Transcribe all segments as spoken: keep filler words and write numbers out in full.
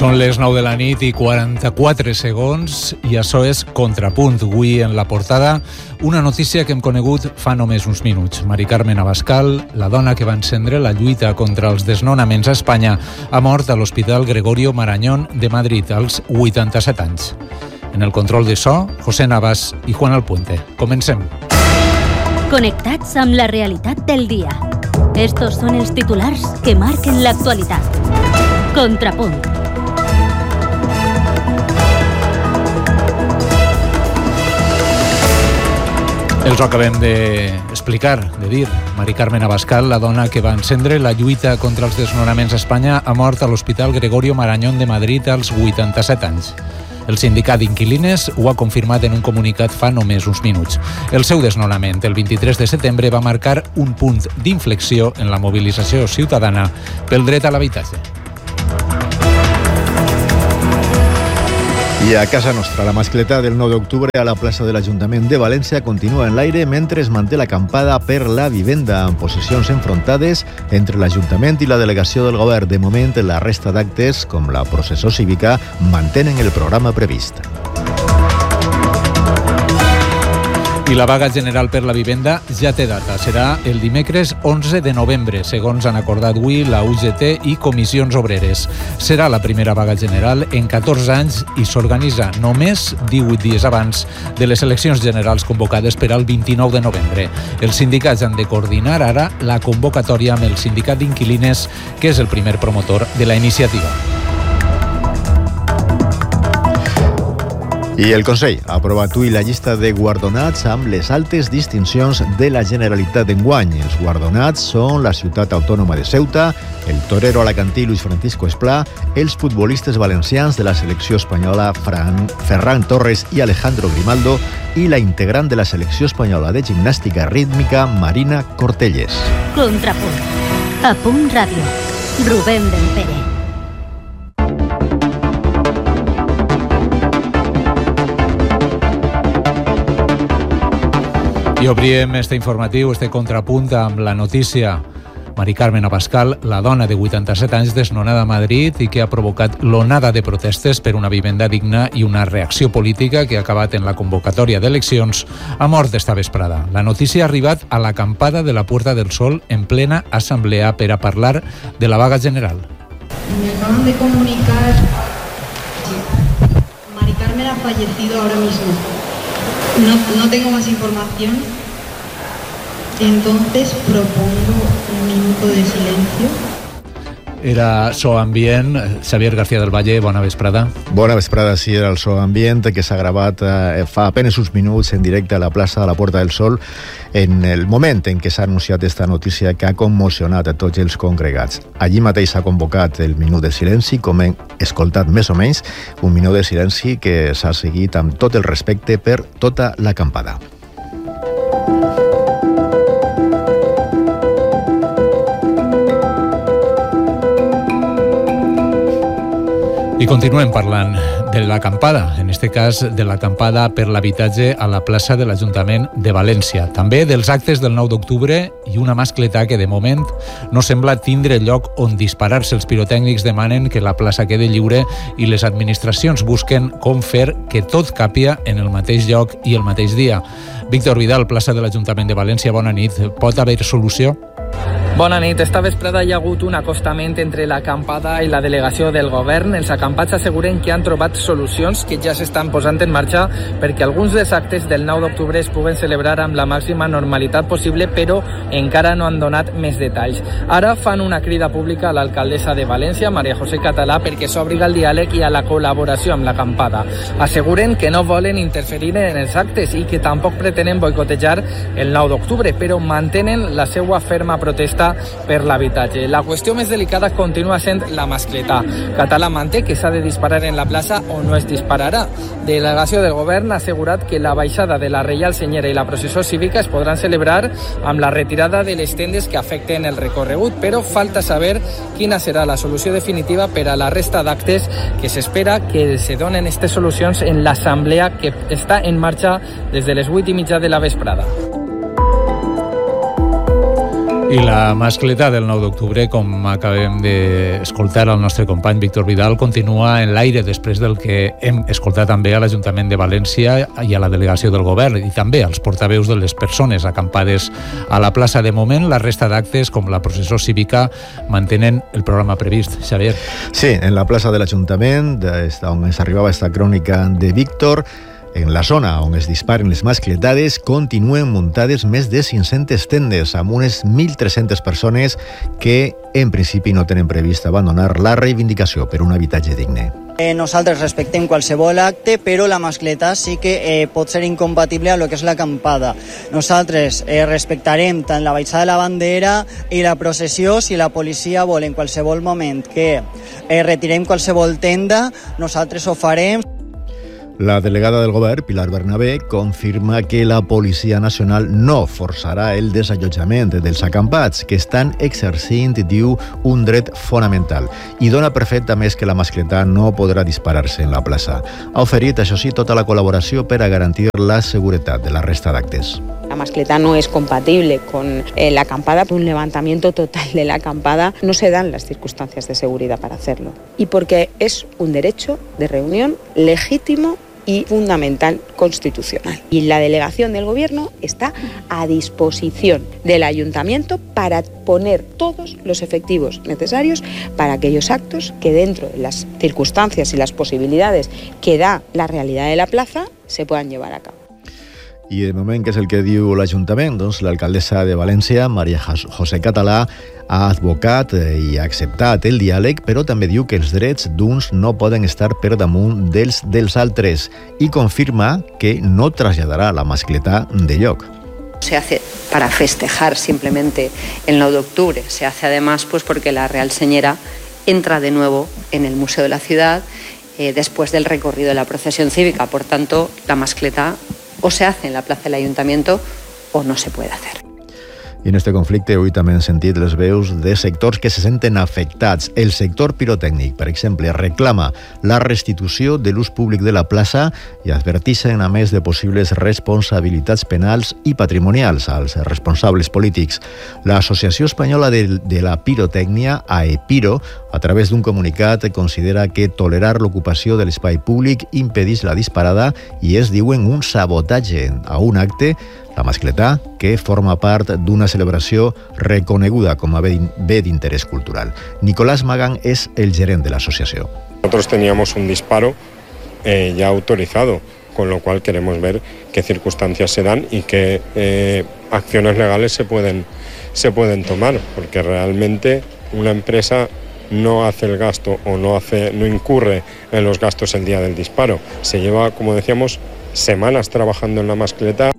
Són les nou de la nit i quaranta-quatre segons i això és Contrapunt. Avui en la portada una notícia que hem conegut fa només uns minuts. Mari Carmen Abascal, la dona que va encendre la lluita contra els desnonaments a Espanya, ha mort a l'Hospital Gregorio Marañón de Madrid als vuitanta-set anys. En el control de so, José Navas i Juan Alpuente. Comencem. Connectats amb la realitat del dia. Estos són els titulars que marquen l'actualitat. Contrapunt. Els ho acabem d'explicar, de dir. Mari Carmen Abascal, la dona que va encendre la lluita contra els desnonaments a Espanya, ha mort a l'Hospital Gregorio Marañón de Madrid als vuitanta-set anys. El sindicat d'inquilines ho ha confirmat en un comunicat fa només uns minuts. El seu desnonament, el vint-i-tres de setembre, va marcar un punt d'inflexió en la mobilització ciutadana pel dret a l'habitatge. I a casa nostra, la mascleta del nou d'octubre a la plaça de l'Ajuntament de València continua en l'aire mentre es manté l'acampada per la vivenda, amb posicions enfrontades entre l'Ajuntament i la delegació del govern. De moment, la resta d'actes, com la processó cívica, mantenen el programa previst. I la vaga general per la vivenda ja té data. Serà el dimecres onze de novembre, segons han acordat avui la U G T i Comissions Obreres. Serà la primera vaga general en catorze anys i s'organitza només divuit dies abans de les eleccions generals convocades per al vint-i-nou de novembre. Els sindicats han de coordinar ara la convocatòria amb el sindicat d'inquilines, que és el primer promotor de la iniciativa. I el Consell ha aprovat avui la llista de guardonats amb les altes distincions de la Generalitat d'enguany. Els guardonats són la ciutat autònoma de Ceuta, el torero alacantí Luis Francisco Esplà, els futbolistes valencians de la selecció espanyola Fran, Ferran Torres i Alejandro Grimaldo i la integrant de la selecció espanyola de gimnàstica rítmica Marina Cortelles. Contrapunt. A Punt Ràdio. Rubén del Pere. I obrim este informatiu, este contrapunt, amb la notícia. Mari Carmen Abascal, la dona de vuitanta-set anys desnonada a Madrid i que ha provocat l'onada de protestes per una vivenda digna i una reacció política que ha acabat en la convocatòria d'eleccions, ha mort esta vesprada. La notícia ha arribat a l'acampada de la Puerta del Sol en plena assemblea per a parlar de la vaga general. Me acaban de comunicar que Mari Carmen ha fallecido ahora mismo. No, no tengo más información, entonces propongo un minuto de silencio. Era So Ambient. Xavier García del Valle, bona vesprada. Bona vesprada, sí, era el So Ambient que s'ha gravat eh, fa apenas uns minuts en directe a la plaça de la Puerta del Sol en el moment en què s'ha anunciat esta notícia que ha commocionat a tots els congregats. Allí mateix s'ha convocat el minut de silenci, com hem escoltat més o menys, un minut de silenci que s'ha seguit amb tot el respecte per tota l'acampada. I continuem parlant de l'acampada, en este cas de l'acampada per l'habitatge a la plaça de l'Ajuntament de València. També dels actes del nou d'octubre i una mascletà que de moment no sembla tindre lloc on disparar-se. Els pirotècnics demanen que la plaça quede lliure i les administracions busquen com fer que tot càpia en el mateix lloc i el mateix dia. Víctor Vidal, plaça de l'Ajuntament de València, bona nit. Pot haver solució? Bona nit. Esta vesprada hi ha hagut un acostament entre l'acampada i la delegació del govern. Els acampats asseguren que han trobat solucions que ja s'estan posant en marxa perquè alguns dels actes del nou d'octubre es puguen celebrar amb la màxima normalitat possible, però encara no han donat més detalls. Ara fan una crida pública a l'alcaldessa de València, María José Català, perquè s'obriga al diàleg i a la col·laboració amb l'acampada. Asseguren que no volen interferir en els actes i que tampoc pretenen boicotejar el nou d'octubre, però mantenen la seva ferma protesta per l'habitatge. La qüestió més delicada continua sent la mascletà. Català manté que s'ha de disparar en la plaça o no es dispararà. Delegació del govern ha assegurat que la baixada de la Reial Senyera i la processó cívica es podran celebrar amb la retirada de les tendes que afecten el recorregut, però falta saber quina serà la solució definitiva per a la resta d'actes que s'espera que se donen aquestes solucions en l'assemblea que està en marxa des de les vuit i mitja de la vesprada. I la mascleta del nou d'octubre, com acabem d'escoltar al nostre company Víctor Vidal, continua en l'aire després del que hem escoltat també a l'Ajuntament de València i a la delegació del govern i també als portaveus de les persones acampades a la plaça. De moment, la resta d'actes, com la processó cívica, mantenen el programa previst. Xavier. Sí, en la plaça de l'Ajuntament, on ens arribava esta crònica de Víctor, en la zona on es disparen les mascletades continuen muntades més de cinc-centes tendes amb unes mil tres-centes persones que en principi no tenen previst abandonar la reivindicació per un habitatge digne. Eh, nosaltres respectem qualsevol acte, però la mascleta sí que eh, pot ser incompatible amb el que és l'acampada. Nosaltres eh, respectarem tant la baixada de la bandera i la processió. Si la policia vol en qualsevol moment que eh, retirem qualsevol tenda, nosaltres ho farem. La delegada del govern, Pilar Bernabé, confirma que la Policia Nacional no forçarà el desallotjament dels acampats, que estan exercint, diu, un dret fonamental, i dona per fet, a més, que la mascleta no podrà disparar-se en la plaça. Ha oferit, això sí, tota la col·laboració per a garantir la seguretat de la resta d'actes. La mascleta no es compatible con eh, la acampada. Un levantamiento total de la acampada no se dan las circunstancias de seguridad para hacerlo. Y porque es un derecho de reunión legítimo y fundamental constitucional. Y la delegación del Gobierno está a disposición del Ayuntamiento para poner todos los efectivos necesarios para aquellos actos que dentro de las circunstancias y las posibilidades que da la realidad de la plaza se puedan llevar a cabo. I de moment, què és el que diu l'Ajuntament? Doncs l'alcaldessa de València, Maria José Català, ha advocat i ha acceptat el diàleg, però també diu que els drets d'uns no poden estar per damunt dels dels altres i confirma que no traslladarà la mascleta de lloc. Se hace para festejar simplemente el nueve de octubre, se hace además pues porque la Real Señera entra de nuevo en el Museo de la Ciudad eh, después del recorrido de la procesión cívica. Por tanto, la mascleta o se hace en la plaza del Ayuntamiento o no se puede hacer. I en este conflicte avui també hem sentit les veus de sectors que se senten afectats. El sector pirotècnic, per exemple, reclama la restitució de l'ús públic de la plaça i adverteixen a més de possibles responsabilitats penals i patrimonials als responsables polítics. L'Associació Espanyola de, de la Pirotècnia, AEPIRO, a través d'un comunicat, considera que tolerar l'ocupació de l'espai públic impedeix la disparada i és, diuen, un sabotatge a un acte, la mascletà, que forma part d'una celebració reconeguda com a bé d'interès cultural. Nicolás Magán es el gerent de la asociación. Nosotros teníamos un disparo eh, ya autorizado, con lo cual queremos ver qué circunstancias se dan y qué eh, acciones legales se pueden, se pueden tomar, porque realmente una empresa no hace el gasto o no, hace, no incurre en los gastos el día del disparo. Se lleva, como decíamos, semanas trabajando en la mascleta.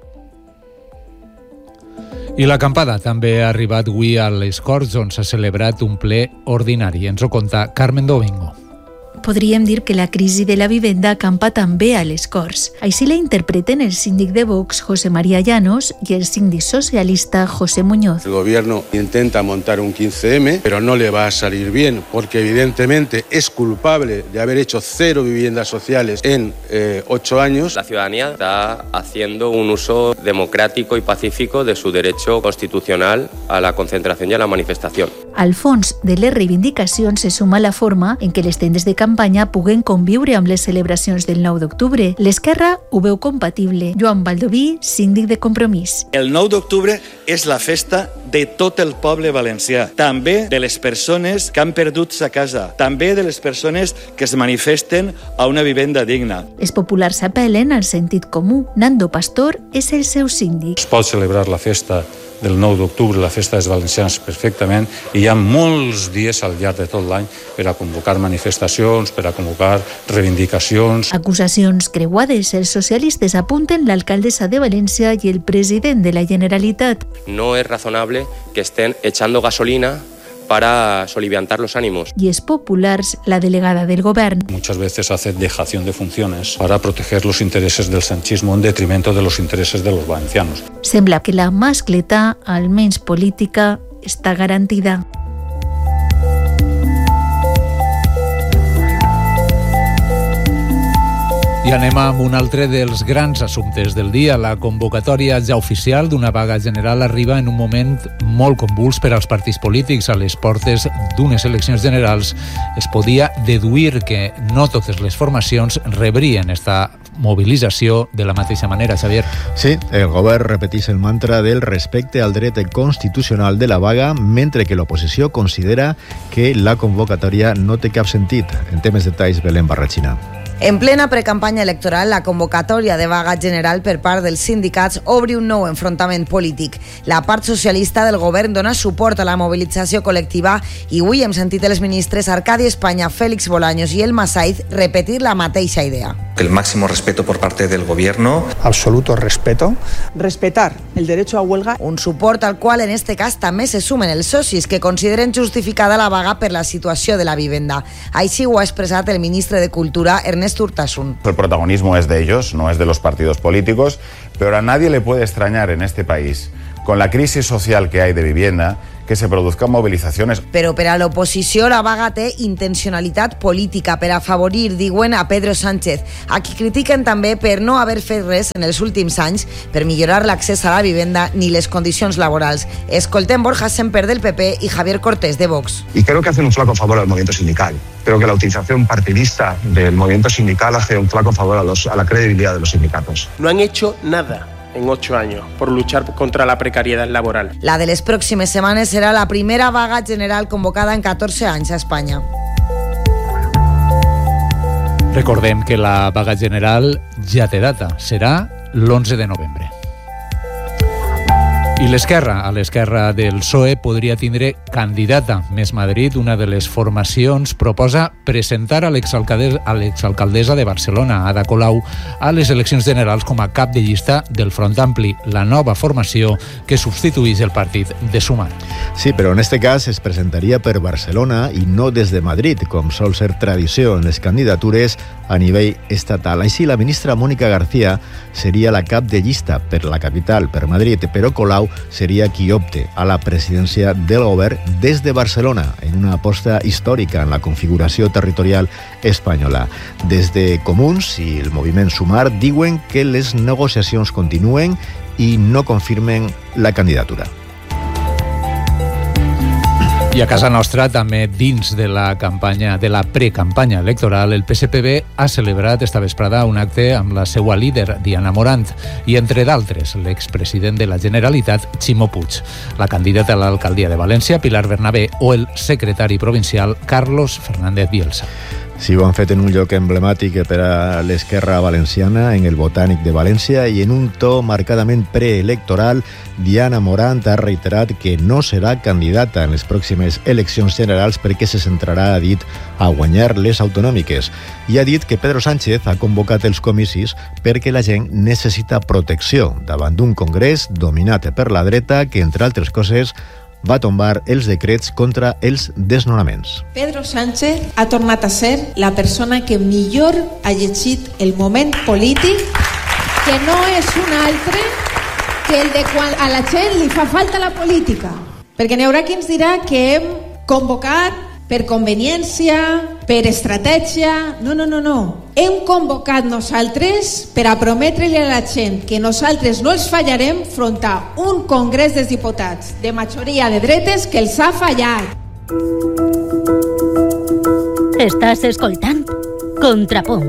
I l'acampada també ha arribat avui a les Corts, on s'ha celebrat un ple ordinari. Ens ho conta Carmen Domingo. Podríem dir que la crisi de la vivenda acampa també a les Corts. Així la interpreten el síndic de Vox, José María Llanos, y el síndic socialista, José Muñoz. El gobierno intenta montar un quince eme, pero no le va a salir bien, porque evidentemente es culpable de haber hecho cero viviendas sociales en eh, ocho años. La ciudadanía está haciendo un uso democrático y pacífico de su derecho constitucional a la concentración y a la manifestación. Al fons de les reivindicacions se suma la forma en què les tendes de campanya puguen conviure amb les celebracions del nou d'octubre. L'Esquerra ho veu compatible. Joan Baldoví, síndic de Compromís. El nou d'octubre és la festa de tot el poble valencià, també de les persones que han perdut sa casa, també de les persones que es manifesten a una vivenda digna. Els populars apel·len al sentit comú. Nando Pastor és el seu síndic. Es pot celebrar la festa del nou d'octubre, la festa dels valencians, perfectament, i hi ha molts dies al llarg de tot l'any per a convocar manifestacions, per a convocar reivindicacions. Acusacions creuades. Els socialistes apunten l'alcaldessa de València i el president de la Generalitat. No es razonable que estén echando gasolina para soliviantar los ánimos. Y es populars, la delegada del govern. Muchas veces hace dejación de funciones para proteger los intereses del sanchismo en detrimento de los intereses de los valencianos. Sembla que la mascleta, almenys política, està garantida. I anem amb un altre dels grans assumptes del dia. La convocatòria ja oficial d'una vaga general arriba en un moment molt convuls per als partits polítics. A les portes d'unes eleccions generals es podia deduir que no totes les formacions rebrien esta mobilització de la mateixa manera, Xavier. Sí, el govern repeteix el mantra del respecte al dret constitucional de la vaga, mentre que l'oposició considera que la convocatòria no té cap sentit. En temes detalls, Belén Barrachina. En plena precampanya electoral, la convocatòria de vaga general per part dels sindicats obre un nou enfrontament polític. La part socialista del govern dona suport a la mobilització col·lectiva i avui hem sentit els ministres Arcadi España, Félix Bolaños i Elma Saiz repetir la mateixa idea. El máximo respeto por parte del gobierno. Absoluto respeto. Respetar el derecho a huelga. Un suport al qual en este cas també se sumen els socis que consideren justificada la vaga per la situació de la vivenda. Així ho ha expressat el ministre de Cultura, Ernest Urtasun. El protagonismo es de ellos, no es de los partidos políticos, pero a nadie le puede extrañar en este país, con la crisis social que hay de vivienda, que se produzcan movilizaciones. Però per a l'oposició la vaga té intencionalitat política per afavorir, diuen, a Pedro Sánchez, a qui critiquen també per no haver fet res en els últims anys per millorar l'accés a la vivenda ni les condicions laborals. Escoltem Borja Semper del P P y Javier Cortés de Vox. Y creo que hacen un flaco favor al movimiento sindical. Creo que la utilización partidista del movimiento sindical hace un flaco favor a, los, a la credibilidad de los sindicatos. No han hecho nada en ocho años por luchar contra la precariedad laboral. La de les pròximes setmanes serà la primera vaga general convocada en catorze anys a Espanya. Recordem que la vaga general ja té data, serà l'onze de novembre. I l'Esquerra, a l'Esquerra del P S O E, podria tindre candidata. Més Madrid, una de les formacions, proposa presentar a l'exalcaldessa de Barcelona, Ada Colau, a les eleccions generals com a cap de llista del Front Ampli, la nova formació que substituís el partit de Sumar. Sí, però en este cas es presentaria per Barcelona i no des de Madrid, com sol ser tradició en les candidatures a nivell estatal. Així, la ministra Mónica García seria la cap de llista per la capital, per Madrid, però Colau seria qui opte a la presidència del govern des de Barcelona, en una aposta històrica en la configuració territorial espanyola. Des de Comuns i el moviment Sumar diuen que les negociacions continuen i no confirmen la candidatura. I a casa nostra, també dins de la campanya, de la precampanya electoral, el P S P B ha celebrat esta vesprada un acte amb la seva líder, Diana Morant, i entre d'altres, l'expresident de la Generalitat, Ximo Puig, la candidata a l'alcaldia de València, Pilar Bernabé, o el secretari provincial, Carlos Fernández Bielsa. Sí, ho han fet en un lloc emblemàtic per a l'Esquerra Valenciana, en el Botànic de València, i en un to marcadament preelectoral, Diana Morant ha reiterat que no serà candidata en les pròximes eleccions generals perquè se centrarà, ha dit, a guanyar les autonòmiques. I ha dit que Pedro Sánchez ha convocat els comicis perquè la gent necessita protecció davant d'un congrés dominat per la dreta que, entre altres coses, va tombar els decrets contra els desnonaments. Pedro Sánchez ha tornat a ser la persona que millor ha llegit el moment polític, que no és un altre que el de quan a la gent li fa falta la política. Perquè n'hi haurà qui ens dirà que hem convocat per conveniència, per estratègia. No, no, no, no. Hem convocat nosaltres per a prometre-li a la gent que nosaltres no els fallarem front a un congrés dels diputats de majoria de dretes que els ha fallat. Estàs escoltant Contrapunt.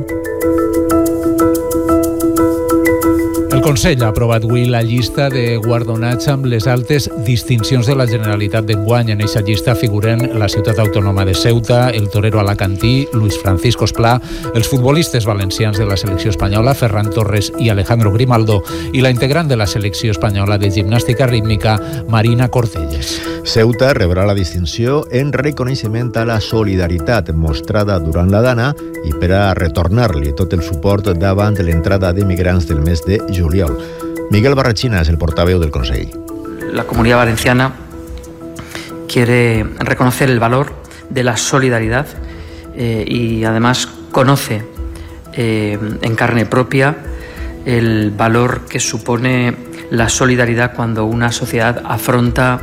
El Consell ha aprovat avui la llista de guardonats amb les altes distincions de la Generalitat d'enguany. En aquesta llista figuren la ciutat autònoma de Ceuta, el torero alacantí, Luis Francisco Esplà, els futbolistes valencians de la selecció espanyola, Ferran Torres i Alejandro Grimaldo, i la integrant de la selecció espanyola de gimnàstica rítmica, Marina Cortelles. Ceuta rebrà la distinció en reconeixement a la solidaritat mostrada durant la Dana i per a retornar-li tot el suport davant l'entrada d'emigrants del mes de juliol. Miguel Barrachina es el portaveu del Consell. La Comunidad Valenciana quiere reconocer el valor de la solidaridad eh, y además conoce eh, en carne propia el valor que supone la solidaridad cuando una sociedad afronta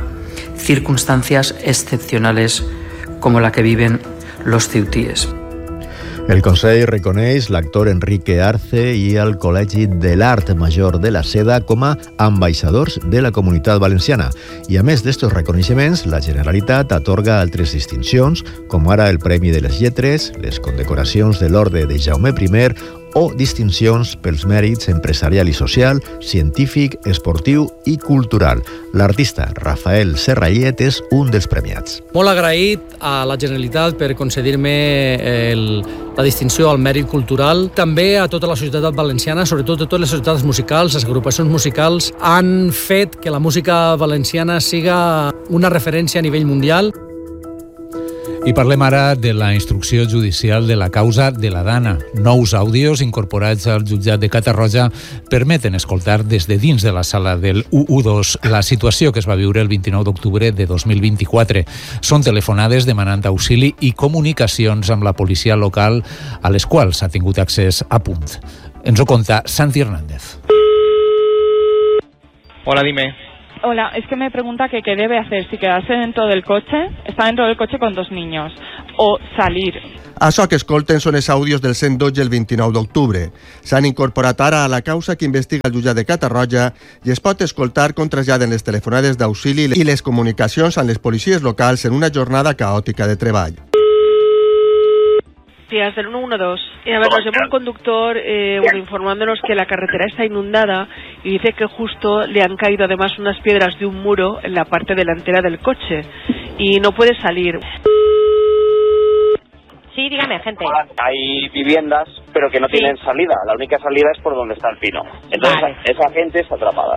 circunstancias excepcionales como la que viven los ceutíes. El Consell reconeix l'actor Enrique Arce i el Col·legi de l'Art Major de la Seda com a ambaixadors de la Comunitat Valenciana. I a més d'estos reconeixements, la Generalitat atorga altres distincions, com ara el Premi de les Lletres, les condecoracions de l'Orde de Jaume primer o distincions pels mèrits empresarial i social, científic, esportiu i cultural. L'artista Rafael Serrallet és un dels premiats. Molt agraït a la Generalitat per concedir-me el, la distinció al mèrit cultural. També a tota la societat valenciana, sobretot a totes les societats musicals, les agrupacions musicals, han fet que la música valenciana siga una referència a nivell mundial. I parlem ara de la instrucció judicial de la causa de la Dana. Nous àudios incorporats al jutjat de Catarroja permeten escoltar des de dins de la sala del U U dos la situació que es va viure el vint-i-nou d'octubre de dos mil vint-i-quatre. Són telefonades demanant auxili i comunicacions amb la policia local a les quals ha tingut accés a punt. Ens ho conta Santi Hernández. Hola, dime. Hola, es que me pregunta que qué debe hacer, si quedarse dentro del coche, está dentro del coche con dos niños, o salir. Això que escolten són els àudios del cent dotze el vint-i-nou d'octubre. S'han incorporat ara a la causa que investiga el jutjat de Catarroja i es pot escoltar com traslladen les telefonades d'auxili i les comunicacions amb les policies locals en una jornada caòtica de treball. Días del uno uno dos. Eh, a ver, nos llama un conductor eh, bueno, informándonos que la carretera está inundada y dice que justo le han caído además unas piedras de un muro en la parte delantera del coche y no puede salir. Sí, dígame, gente. Hay viviendas, pero que no sí. tienen salida. La única salida es por donde está el pino. Entonces, vale. esa gente está atrapada.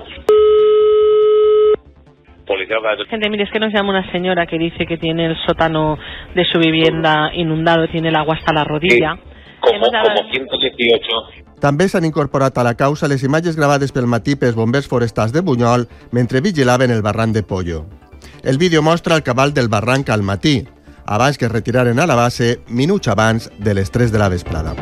Policía. Gente, mire, es que nos llama una señora que dice que tiene el sótano de su vivienda inundado, tiene el agua hasta la rodilla. Sí, como, como ciento dieciocho. També s'han incorporat a la causa les imatges gravades pel matí pels bombers forestals de Bunyol mentre vigilaven el barranc de Pollo. El vídeo mostra el cabal del barranc al matí, abans que es retiraren a la base minuts abans de les tres de la vesprada.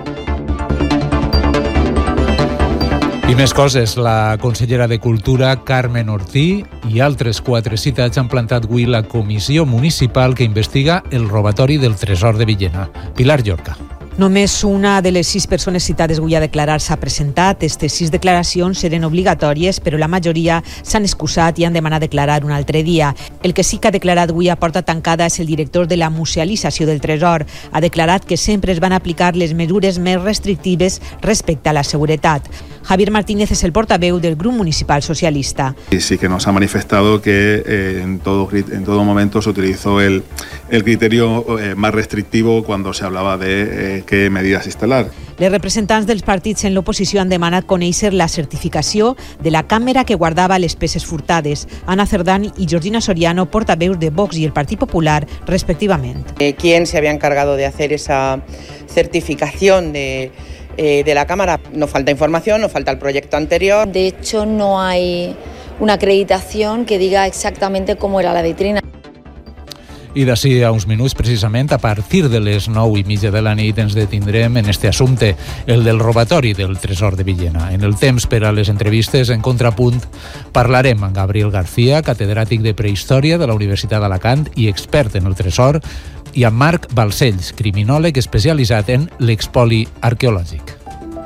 I més coses. La consellera de Cultura, Carmen Ortí, i altres quatre ciutats han plantat avui la comissió municipal que investiga el robatori del tresor de Villena. Pilar Llorca. Només una de les sis persones citades avui a declarar s'ha presentat. Estes sis declaracions eren obligatòries, però la majoria s'han excusat i han demanat declarar un altre dia. El que sí que ha declarat avui a porta tancada és el director de la musealització del tresor. Ha declarat que sempre es van aplicar les mesures més restrictives respecte a la seguretat. Javier Martínez es el portaveu del Grupo Municipal Socialista. Y sí que nos ha manifestado que eh, en, todo, en todo momento se utilizó el, el criterio eh, más restrictivo cuando se hablaba de eh, qué medidas instalar. Les representants dels partits en l'oposició han demanat conèixer la certificació de la càmera que guardava les peces furtades. Ana Cerdán i Georgina Soriano, portaveus de Vox i el Partit Popular, respectivament. Eh, ¿Quién se había encargado de hacer esa certificación de... Eh, de la Cámara? No falta información, no falta el proyecto anterior. De hecho, no hay una acreditación que diga exactamente cómo era la vitrina. I d'ací a uns minuts, precisament, a partir de les nou i mitja de la nit, ens detindrem en este assumpte, el del robatori del tresor de Villena. En el temps per a les entrevistes, en contrapunt, parlarem amb Gabriel García, catedràtic de Prehistòria de la Universitat d'Alacant i expert en el tresor, i amb Marc Balcells, criminòleg especialitzat en l'expoli arqueològic.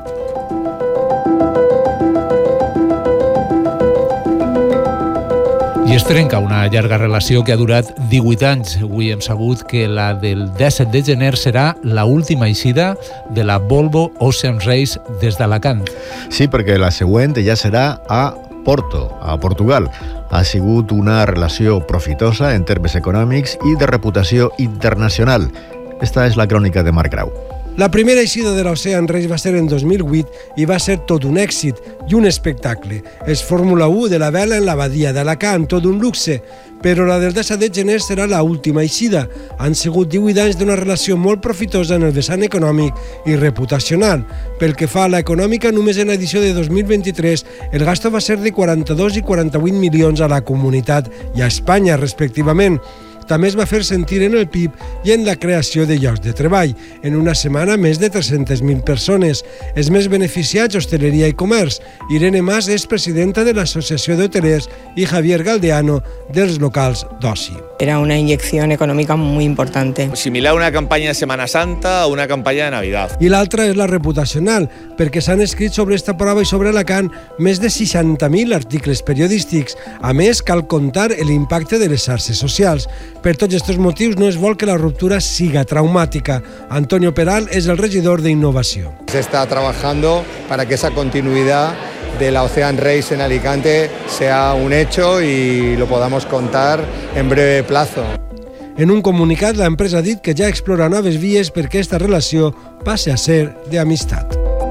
I es trenca una llarga relació que ha durat divuit anys. Avui hem sabut que la del disset de gener serà la última eixida de la Volvo Ocean Race des d'Alacant. Sí, perquè la següent ja serà a Porto, a Portugal. Ha sigut una relació profitosa en termes econòmics i de reputació internacional. Esta és la crònica de Marc Grau. La primera eixida de l'Ocean Race va ser en dos mil vuit i va ser tot un èxit i un espectacle. És Fórmula u de la vela en la badia d'Alacant, tot un luxe, però la del disset de gener serà la última eixida. Han sigut divuit anys d'una relació molt profitosa en el vessant econòmic i reputacional. Pel que fa a l'econòmica, només en l'edició de dos mil vint-i-tres el gasto va ser de quaranta-dos i quaranta-vuit milions a la comunitat i a Espanya, respectivament. també es va fer sentir en el P I B i en la creació de llocs de treball. En una setmana, més de tres-centes mil persones. Els més beneficiats, hostaleria i comerç. Irene Mas és presidenta de l'Associació d'Hotelers i Javier Galdeano dels locals d'oci. Era una inyección económica muy importante. Similar a una campaña de Semana Santa o una campaña de Navidad. I l'altra és la reputacional, perquè s'han escrit sobre esta prova i sobre Alacant més de seixanta mil articles periodístics. A més, cal comptar l'impacte de les xarxes socials. Per tots aquests motius no es vol que la ruptura siga traumàtica. Antonio Peral és el regidor d'Innovació. Se está trabajando para que esa continuidad de la Ocean Race en Alicante sea un hecho y lo podamos contar en breve plazo. En un comunicat, l'empresa ha dit que ja explora noves vies perquè aquesta relació passi a ser d'amistat.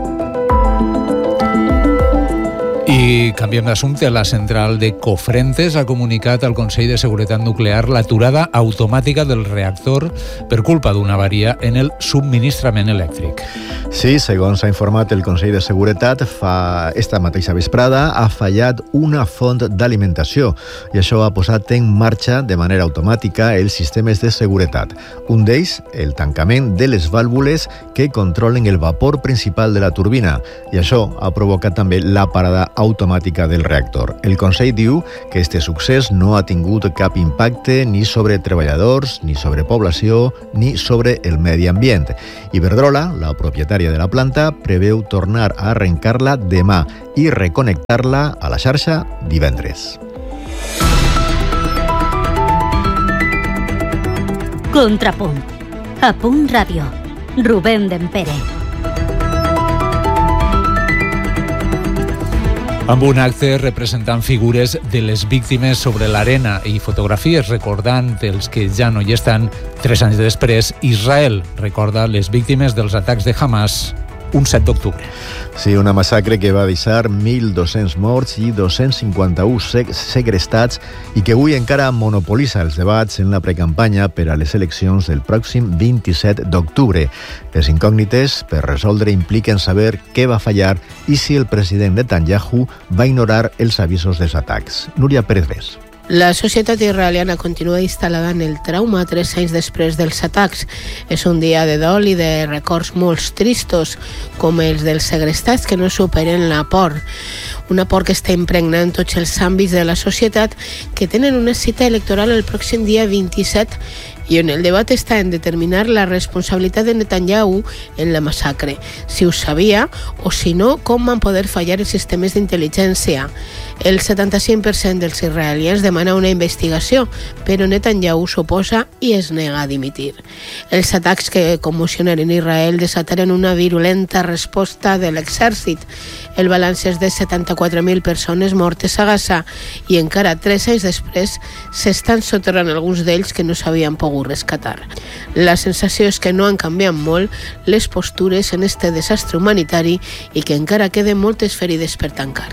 I canviem d'assumpte. La central de Cofrentes ha comunicat al Consell de Seguretat Nuclear l'aturada automàtica del reactor per culpa d'una avaria en el subministrament elèctric. Sí, segons ha informat el Consell de Seguretat, fa esta mateixa vesprada ha fallat una font d'alimentació i això ha posat en marxa de manera automàtica els sistemes de seguretat. Un d'ells, el tancament de les vàlvules que controlen el vapor principal de la turbina, i això ha provocat també la parada automàtica del reactor. El Consell diu que este succés no ha tingut cap impacte ni sobre treballadors, ni sobre població, ni sobre el medi ambient. Iberdrola, la propietària de la planta, preveu tornar a arrencar-la demà i reconnectar-la a la xarxa divendres. Contrapunt. A Punt Ràdio. Rubén Dempere. Amb un acte representant figures de les víctimes sobre l'arena i fotografies recordant els que ja no hi estan. Tres anys després, Israel recorda les víctimes dels atacs de Hamas un set d'octubre. Sí, una massacre que va deixar mil dos-cents morts i dos-cents cinquanta-u segrestats i que avui encara monopolitza els debats en la precampanya per a les eleccions del pròxim vint-i-set d'octubre. Les incògnites per resoldre impliquen saber què va fallar i si el president Netanyahu va ignorar els avisos dels atacs. Núria Pérez. La societat israeliana continua instal·lada en el trauma tres anys després dels atacs. És un dia de dol i de records molt tristos, com els dels segrestats que no superen la por. Una por que està impregnant tots els àmbits de la societat, que tenen una cita electoral el pròxim dia vint-i-set i on el debat està en determinar la responsabilitat de Netanyahu en la massacre, si ho sabia o si no, com van poder fallar els sistemes d'intel·ligència. El setanta-cinc per cent dels israelians demana una investigació, però Netanyahu s'oposa i es nega a dimitir. Els atacs que commocionaren Israel desataren una virulenta resposta de l'exèrcit. El balanç és de setanta-quatre mil persones mortes a Gaza i encara tres anys després s'estan soterrant alguns d'ells que no s'havien pogut rescatar. La sensació és que no han canviat molt les postures en este desastre humanitari i que encara queden moltes ferides per tancar.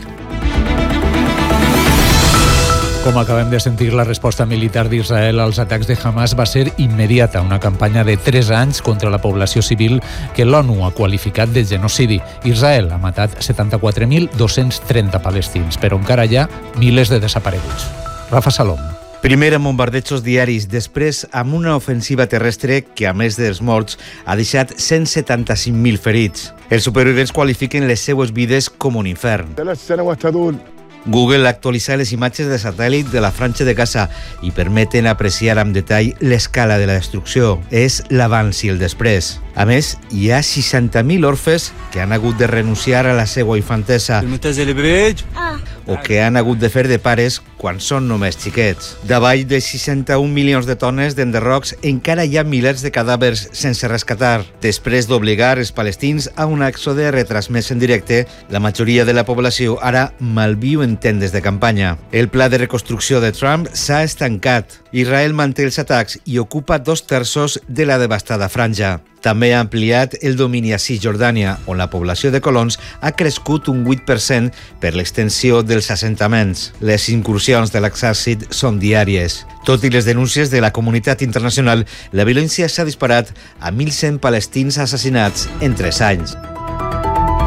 Com acabem de sentir, la resposta militar d'Israel als atacs de Hamas va ser immediata, una campanya de tres anys contra la població civil que l'ONU ha qualificat de genocidi. Israel ha matat setanta-quatre mil dos-cents trenta palestins, però encara hi ha milers de desapareguts. Rafa Salom. Primer amb bombardejos diaris, després amb una ofensiva terrestre que, a més dels morts, ha deixat cent setanta-cinc mil ferits. Els supervivents qualifiquen les seues vides com un infern. Google ha actualitzat les imatges de satèl·lit de la franja de Gaza i permeten apreciar amb detall l'escala de la destrucció. És l'abans i el després. A més, hi ha seixanta mil orfes que han hagut de renunciar a la seva infantesa o que han hagut de fer de pares quan són només xiquets. Davall de seixanta-un milions de tones d'enderrocs, encara hi ha milers de cadàvers sense rescatar. Després d'obligar els palestins a un èxode retransmès en directe, la majoria de la població ara malviu en tendes de campanya. El pla de reconstrucció de Trump s'ha estancat. Israel manté els atacs i ocupa dos terços de la devastada franja. També ha ampliat el domini a Cisjordània, on la població de colons ha crescut un vuit per cent per l'extensió dels assentaments. Les incursions de l'exèrcit són diàries. Tot i les denúncies de la comunitat internacional, la violència s'ha disparat a mil cent palestins assassinats en tres anys.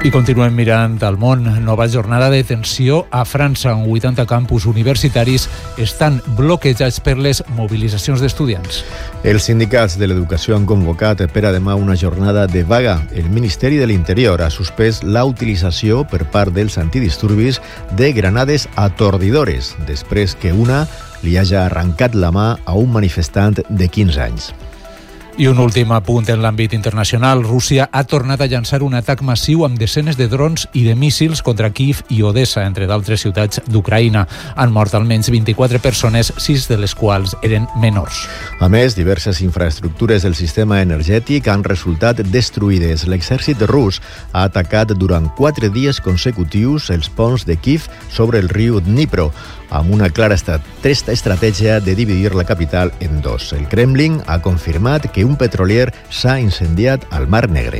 I continuem mirant al món. Nova jornada de tensió a França, on vuitanta campus universitaris estan bloquejats per les mobilitzacions d'estudiants. Els sindicats de l'educació han convocat per a demà una jornada de vaga. El Ministeri de l'Interior ha suspès la utilització per part dels antidisturbis de granades atordidores, després que una li hagi arrencat la mà a un manifestant de quinze anys. I un últim apunt en l'àmbit internacional. Rússia ha tornat a llançar un atac massiu amb desenes de drons i de míssils contra Kíev i Odessa, entre d'altres ciutats d'Ucraïna. Han mort almenys vint-i-quatre persones, sis de les quals eren menors. A més, diverses infraestructures del sistema energètic han resultat destruïdes. L'exèrcit rus ha atacat durant quatre dies consecutius els ponts de Kíev sobre el riu Dnipro, amb una clara estratègia de dividir la capital en dos. El Kremlin ha confirmat que un petrolier s'ha incendiat al Mar Negre.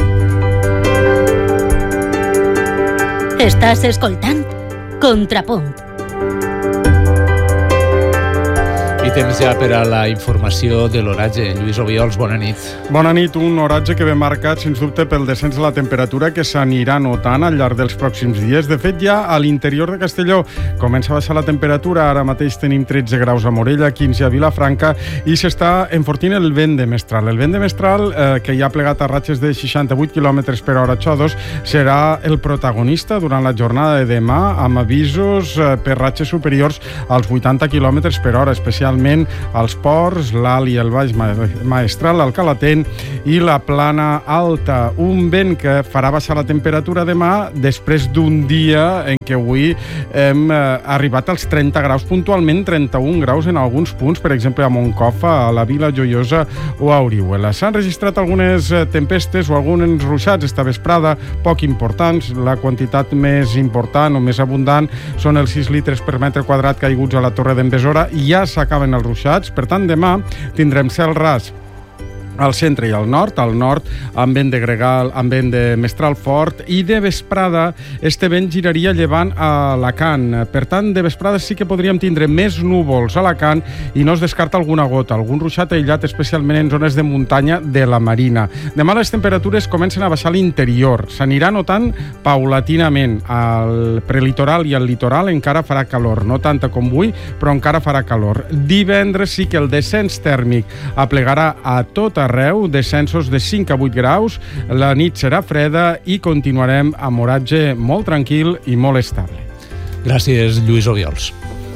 Estàs escoltant Contrapunt. I temps ja per a la informació de l'oratge. Lluís Obiols, bona nit. Bona nit. Un oratge que ve marcat, sens dubte, pel descens de la temperatura que s'anirà notant al llarg dels pròxims dies. De fet, ja a l'interior de Castelló comença a baixar la temperatura. Ara mateix tenim tretze graus a Morella, quinze a Vilafranca, i s'està enfortint el vent de mestral. El vent de mestral, eh, que ja ha plegat a ratxes de seixanta-vuit quilòmetres per hora a Xodos, serà el protagonista durant la jornada de demà, amb avisos eh, per ratxes superiors als vuitanta quilòmetres per hora, especialment als ports, l'Alt i el Baix Maestral, el Calatent i la Plana Alta. Un vent que farà baixar la temperatura demà després d'un dia en què avui hem arribat als trenta graus, puntualment trenta-un graus en alguns punts, per exemple a Moncofa, a la Vila Joiosa o a Orihuela. S'han registrat algunes tempestes o alguns ruixats esta vesprada, poc importants. La quantitat més important o més abundant són els sis litres per metre quadrat caiguts a la Torre d'en Besora i ja s'acaben els ruixats. Per tant, demà tindrem cel ras al centre i al nord, al nord amb vent de gregal, amb vent de mestral fort, i de vesprada este vent giraria llevant a Alacant. Per tant, de vesprada sí que podríem tindre més núvols a Alacant i no es descarta alguna gota, algun ruixat aïllat, especialment en zones de muntanya de la Marina. Demà les temperatures comencen a baixar a l'interior, s'anirà notant paulatinament. Al prelitoral i al litoral encara farà calor, no tanta com avui, però encara farà calor. Divendres sí que el descens tèrmic aplegarà a tota arreu, descensos de cinc a vuit graus, la nit serà freda i continuarem amb oratge molt tranquil i molt estable. Gràcies, Lluís Obiols.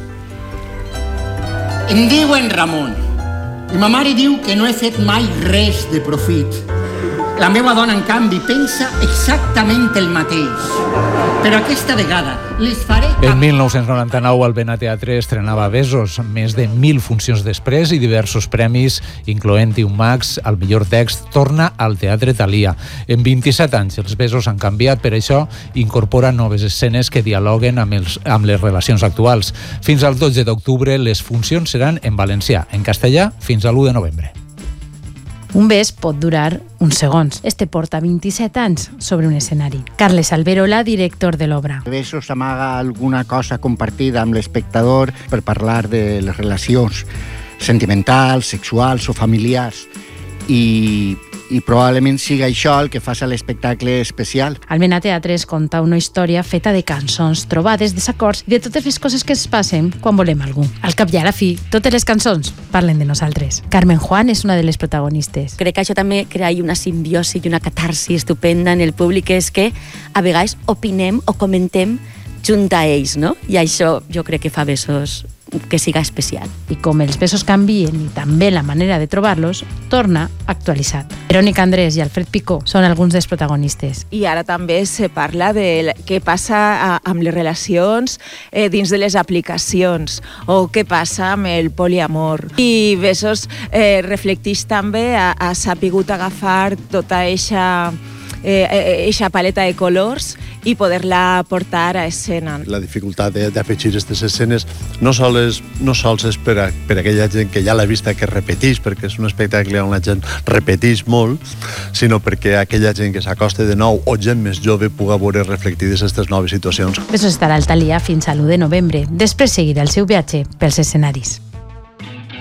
Em diuen Ramon i ma mare diu que no he fet mai res de profit. La meva dona, en canvi, pensa exactament el mateix. Però aquesta vegada les faré... En mil nou-cents noranta-nou el Bena Teatre estrenava Besos, més de mil funcions després i diversos premis, incloent-hi un Max, el millor text, torna al Teatre Thalia. En vint-i-set anys els Besos han canviat, per això incorpora noves escenes que dialoguen amb, els, amb les relacions actuals. Fins al dotze d'octubre les funcions seran en valencià, en castellà fins a l'u de novembre. Un bes pot durar uns segons. Este porta vint-i-set anys sobre un escenari. Carles Alberola, director de l'obra. Besos amaga alguna cosa compartida amb l'espectador per parlar de les relacions sentimentals, sexuals o familiars. I, i probablement siga això el que fa l'espectacle especial. Al Bena Teatre es conta una història feta de cançons, trobades, desacords i de totes les coses que es passen quan volem algú. Al cap i a la fi, totes les cançons parlen de nosaltres. Carmen Juan és una de les protagonistes. Crec que això també crea una simbiosi i una catarsi estupenda en el públic, que és que a vegades opinem o comentem junt a ells, no? I això jo crec que fa Besos que siga especial. I com els besos canvien i també la manera de trobar-los, torna actualitzat. Verònica Andrés i Alfred Picó són alguns dels protagonistes. I ara també se parla de què passa amb les relacions eh, dins de les aplicacions o què passa amb el poliamor. I Besos eh, reflecteix també a, a sapigut agafar tota eixa eh, eixa paleta de colors i poder-la portar a escena. La dificultat d'afegir aquestes escenes no sols, no sols és per a, per a aquella gent que ja l'ha vista que repeteix, perquè és un espectacle on la gent repeteix molt, sinó perquè aquella gent que s'acosta de nou o gent més jove pugui veure reflectides aquestes noves situacions. Besos estarà al Thalia fins a l'u de novembre. Després seguirà el seu viatge pels escenaris.